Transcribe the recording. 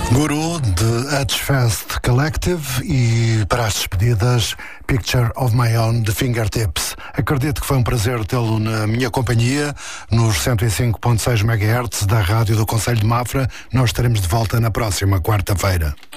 Guru de Edgefest Collective e para as despedidas Picture of My Own de Fingertips. Acredito que foi um prazer tê-lo na minha companhia nos 105.6 MHz da Rádio do Concelho de Mafra. Nós estaremos de volta na próxima quarta-feira.